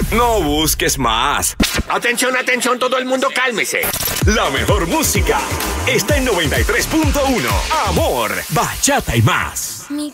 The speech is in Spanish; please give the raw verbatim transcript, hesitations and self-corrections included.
No busques más. Atención, atención, todo el mundo cálmese. La mejor música está en noventa y tres punto uno. Amor, bachata y más. Mi